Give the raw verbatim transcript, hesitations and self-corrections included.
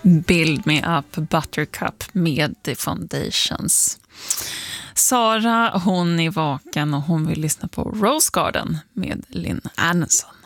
Build Me Up Buttercup med The Foundations. Sara, hon är vaken och hon vill lyssna på Rose Garden med Lynn Anderson.